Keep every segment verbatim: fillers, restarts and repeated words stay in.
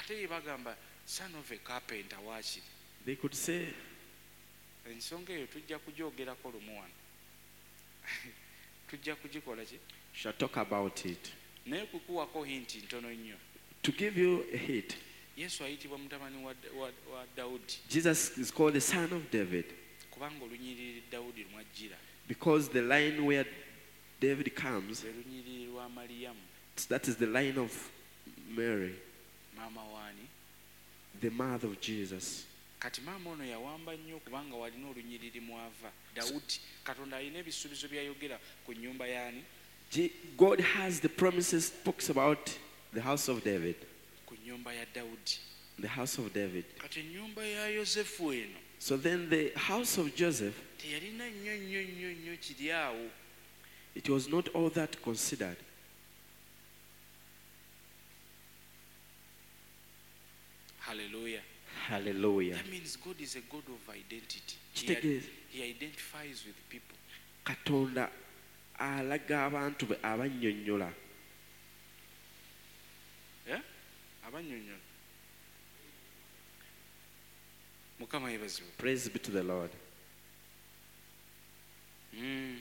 ate bagamba son of a carpenter waakiri. They could say, ensonga eyo tujja kugyogerako lumu wano. Tujja kugikola ki? shall talk about it. Naye kukuwako hinti ntono nnyo. To give you a hint, Yesu ayitibwa mutabani wa, wa, wa Dawudi Jesus is called the son of David kubanga olunyiriri Dawudi lumwajjira. because the line where David comes, Lwe lunyiriri lwa Maliyamu that is the line of Mary, maama waani. the mother of Jesus. Kati maama ono yawamba nnyo kubanga walina olunyiriri mwava. Dawudi Katonda alina ebisuubizo byayogera ku nnyumba yaani. Je- God has the promises, talks about the house of David, Ku nnyumba ya Dawudi. the house of David. Kati ennyumba ya Yosefu eno So then the house of Joseph, teyalina nnyo nnyo nnyo nnyo kiri awo. it was not all that considered. Hallelujah. Hallelujah. That means God is a God of identity. He, Kitegeeza he identifies with people. Katonda alaga abantu be abannyonnyola. Yeah? Abannyonnyola. Mukama yeebazibwe. Praise be to the Lord. Mm.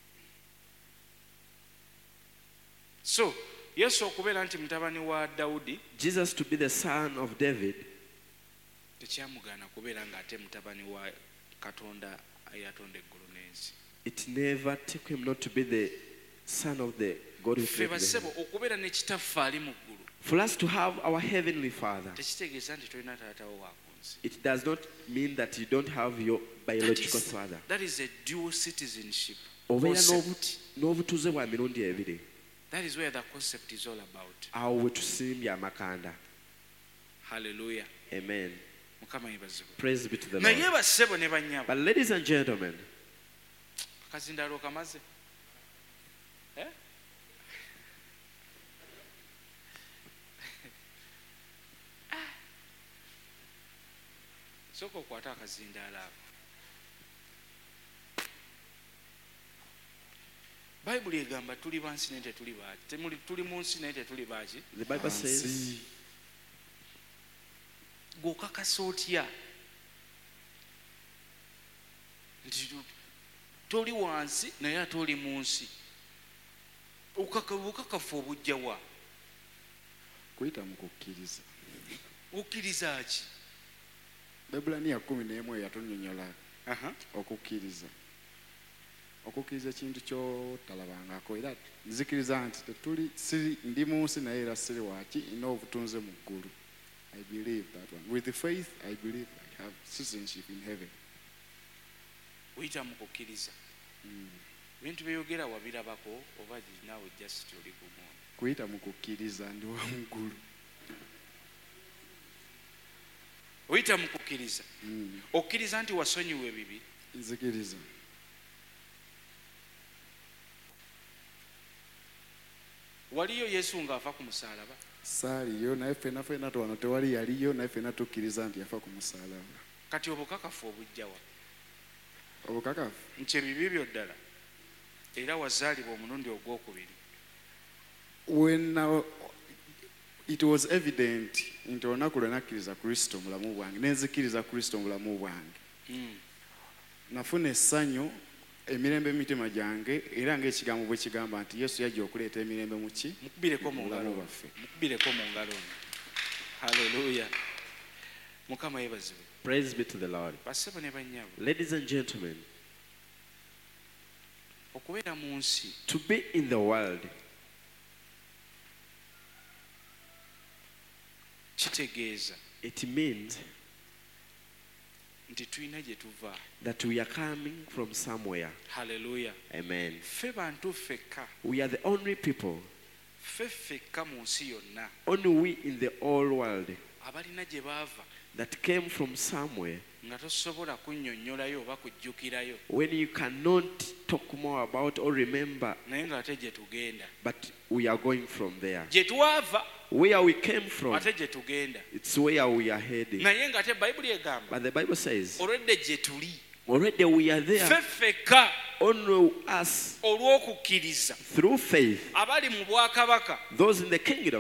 So, Yesu okubeera nti mutabani wa Dawudi Jesus to be the son of David, tekyamugaana kubeera ng'ate mutabani wa Katonda eyatonda eggulu n'ensi. it never took him not to be the son of the God who Ffe created the basebo heaven. okubeera ne kitaffe ali mu ggulu For us to have our heavenly Father, tekitegeeza nti tolina taatawo wa ku nsi. it does not mean that you don't have your That biological is, father. that is a dual citizenship Obeera concept. n'obuti- n'obutuuze bwa mirundi ebiri. That is where the concept is all about. Awo we tusimbye amakanda. Hallelujah. Amen. Mukama yeebazibwe. Praise be to the Naye Lord. bassebo ne bannyabo But ladies and gentlemen, akazindaalo kamaze. Eh? Sooka okwate akazindaalo ako. Bayibuli egamba tuli bansi naye tetuli baaki. Temuli- Tuli mu nsi naye tetuli baaki. the Bible says, Gw'okakasa otya nti tu- toli wansi naye ate oli mu nsi? Obukaka- obukakafu obujja wa? kuyita mu kukkiriza. Okkiriza ki? Ebulaniya kumi n'emu yatunnyonnyola Aha. okukkiriza. Okukkiriza kintu ky'otalabangako era nzikiriza nti tetuli siri ndi mu nsi naye era siri waaki nina obutunze mu ggulu. I believe that one. With the faith, I believe I have citizenship in heaven. Oyita mu kukkiriza. Ebintu byeyogera wabirabako oba naawe just oli ku mwoyo? Kuyita mu kukkiriza ndi wa mu ggulu. Oyita mu kukkiriza. Mm. Okkiriza nti wasonyiwa ebibi. Nzikiriza. Waliyo Yesu ng'afa ku musaalaba. Saaliyo naye ffenna ffenna wano tewali yaliyo naye ffenna tukkiriza nti yafa ku musaalaba. Kati obukakafu obujja wa? Obukakafu Nti ebibi byo ddala era wazaalibwa omulundi ogwokubiri. when uh, it was evident nti olunaku lwe nakkiriza Kristo mu bulamu bwange nenzikiriza Kristo mu bulamu bwange Mm. nafuna essanyu emirembe emitima gyange era ng'ekigambo bwe kigamba nti Yesu yajja okuleeta emirembe mu ki Mukubireko mu bulamu ngalo bwaffe. mukubireko mu ngalo. Hallelujah. Mukama yeebazibwe. praise be to the Lord. Bassebo ne bannyabo, Ladies and gentlemen, okubeera mu nsi to be in the world kitegeeza it means nti tulina gye tuva. that we are coming from somewhere. Hallelujah. Amen. Ffe bantu ffekka, We are the only people, ffe ffekka mu nsi yonna only we in the whole world abalina gye baava that came from somewhere nga tosobola kunnyonnyolayo oba kujjukirayo when you cannot talk more about or remember, naye ng'ate gye tugenda. but we are going from there. Gye twava Where we came from, ate gye tugenda. it's where we are heading. Naye ng'ate Bayibuli egamba But the Bible says, olwedde gye tuli already we are there, ffe ffekka only us olw'okukkiriza through faith, abali mu bwakabaka those in the kingdom